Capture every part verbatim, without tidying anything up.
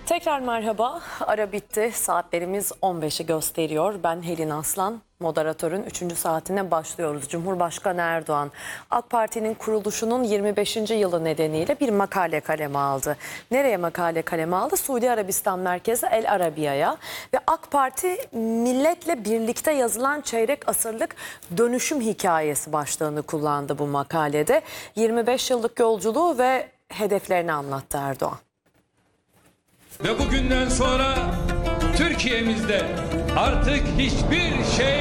Tekrar merhaba. Ara bitti. Saatlerimiz on beşi gösteriyor. Ben Helin Aslan. Moderatörün üçüncü saatine başlıyoruz. Cumhurbaşkanı Erdoğan, AK Parti'nin kuruluşunun yirmi beşinci yılı nedeniyle bir makale kaleme aldı. Nereye makale kaleme aldı? Suudi Arabistan merkezi El Arabiya'ya ve AK Parti milletle birlikte yazılan çeyrek asırlık dönüşüm hikayesi başlığını kullandı bu makalede. yirmi beş yıllık yolculuğu ve hedeflerini anlattı Erdoğan. Ve bugünden sonra Türkiye'mizde artık hiçbir şey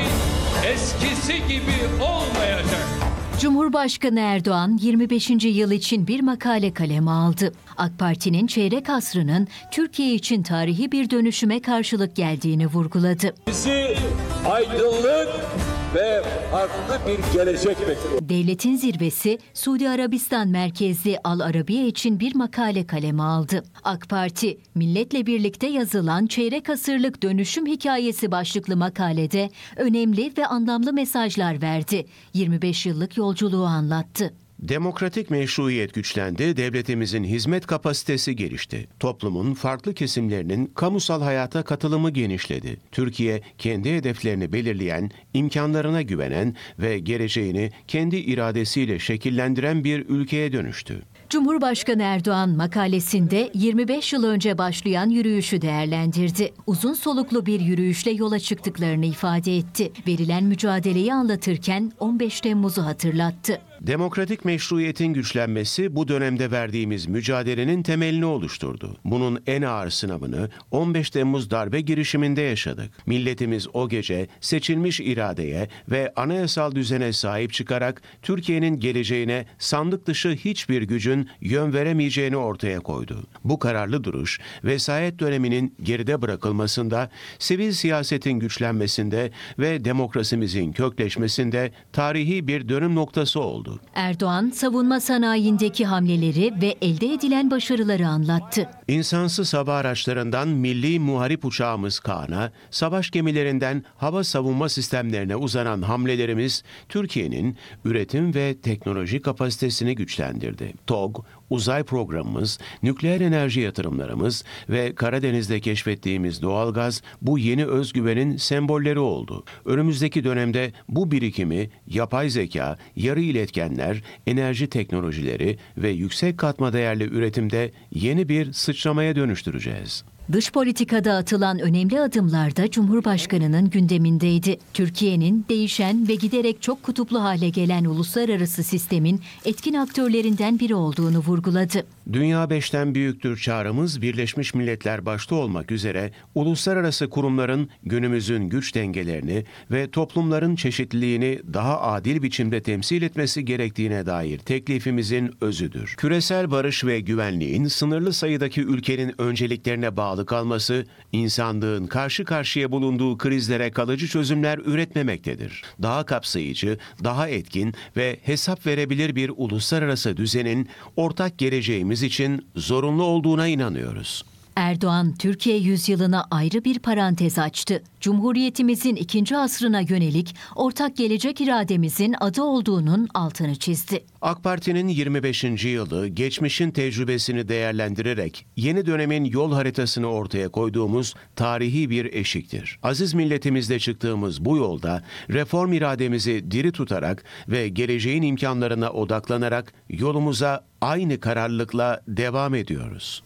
eskisi gibi olmayacak. Cumhurbaşkanı Erdoğan yirmi beşinci yıl için bir makale kaleme aldı. AK Parti'nin çeyrek asrının Türkiye için tarihi bir dönüşüme karşılık geldiğini vurguladı. Bizi aydınlık ve farklı bir gelecek bekliyor. Devletin zirvesi Suudi Arabistan merkezli Al Arabiya için bir makale kaleme aldı. AK Parti, milletle birlikte yazılan çeyrek asırlık dönüşüm hikayesi başlıklı makalede önemli ve anlamlı mesajlar verdi. yirmi beş yıllık yolculuğu anlattı. Demokratik meşruiyet güçlendi, devletimizin hizmet kapasitesi gelişti. Toplumun farklı kesimlerinin kamusal hayata katılımı genişledi. Türkiye, kendi hedeflerini belirleyen, imkanlarına güvenen ve geleceğini kendi iradesiyle şekillendiren bir ülkeye dönüştü. Cumhurbaşkanı Erdoğan makalesinde yirmi beş yıl önce başlayan yürüyüşü değerlendirdi. Uzun soluklu bir yürüyüşle yola çıktıklarını ifade etti. Verilen mücadeleyi anlatırken on beş Temmuz'u hatırlattı. Demokratik meşruiyetin güçlenmesi bu dönemde verdiğimiz mücadelenin temelini oluşturdu. Bunun en ağır sınavını on beş Temmuz darbe girişiminde yaşadık. Milletimiz o gece seçilmiş iradeye ve anayasal düzene sahip çıkarak Türkiye'nin geleceğine sandık dışı hiçbir gücün yön veremeyeceğini ortaya koydu. Bu kararlı duruş, vesayet döneminin geride bırakılmasında, sivil siyasetin güçlenmesinde ve demokrasimizin kökleşmesinde tarihi bir dönüm noktası oldu. Erdoğan, savunma sanayindeki hamleleri ve elde edilen başarıları anlattı. İnsansız hava araçlarından milli muharip uçağımız Kaan'a, savaş gemilerinden hava savunma sistemlerine uzanan hamlelerimiz Türkiye'nin üretim ve teknoloji kapasitesini güçlendirdi. TOG, uzay programımız, nükleer enerji yatırımlarımız ve Karadeniz'de keşfettiğimiz doğalgaz bu yeni özgüvenin sembolleri oldu. Önümüzdeki dönemde bu birikimi yapay zeka, yarı iletkenler, enerji teknolojileri ve yüksek katma değerli üretimde yeni bir sıçramaya dönüştüreceğiz. Dış politikada atılan önemli adımlar da Cumhurbaşkanı'nın gündemindeydi. Türkiye'nin değişen ve giderek çok kutuplu hale gelen uluslararası sistemin etkin aktörlerinden biri olduğunu vurguladı. Dünya beşten büyüktür çağrımız Birleşmiş Milletler başta olmak üzere uluslararası kurumların günümüzün güç dengelerini ve toplumların çeşitliliğini daha adil biçimde temsil etmesi gerektiğine dair teklifimizin özüdür. Küresel barış ve güvenliğin sınırlı sayıdaki ülkenin önceliklerine bağlı kalması, insanlığın karşı karşıya bulunduğu krizlere kalıcı çözümler üretmemektedir. Daha kapsayıcı, daha etkin ve hesap verebilir bir uluslararası düzenin ortak geleceğimiz için zorunlu olduğuna inanıyoruz. Erdoğan, Türkiye yüzyılına ayrı bir parantez açtı. Cumhuriyetimizin ikinci asrına yönelik ortak gelecek irademizin adı olduğunun altını çizdi. AK Parti'nin yirmi beşinci yılı geçmişin tecrübesini değerlendirerek yeni dönemin yol haritasını ortaya koyduğumuz tarihi bir eşiktir. Aziz milletimizle çıktığımız bu yolda reform irademizi diri tutarak ve geleceğin imkanlarına odaklanarak yolumuza aynı kararlılıkla devam ediyoruz.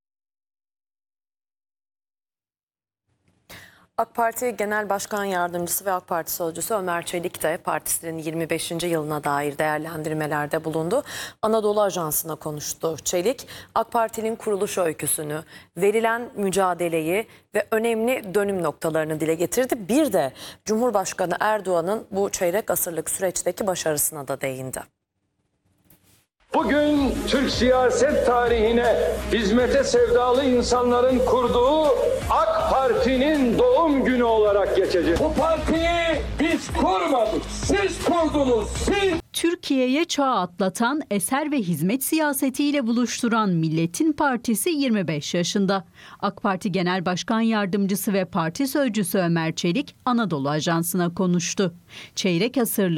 AK Parti Genel Başkan Yardımcısı ve AK Parti Sözcüsü Ömer Çelik de partisinin yirmi beşinci yılına dair değerlendirmelerde bulundu. Anadolu Ajansı'na konuştu Çelik. AK Parti'nin kuruluş öyküsünü, verilen mücadeleyi ve önemli dönüm noktalarını dile getirdi. Bir de Cumhurbaşkanı Erdoğan'ın bu çeyrek asırlık süreçteki başarısına da değindi. Bugün Türk siyaset tarihine hizmete sevdalı insanların kurduğu AK Parti'nin doğum günü olarak geçecek. Bu partiyi biz kurmadık, siz kurdunuz, siz. Türkiye'ye çağ atlatan, eser ve hizmet siyasetiyle buluşturan Milletin Partisi yirmi beş yaşında. AK Parti Genel Başkan Yardımcısı ve Parti Sözcüsü Ömer Çelik Anadolu Ajansı'na konuştu. Çeyrek asırlık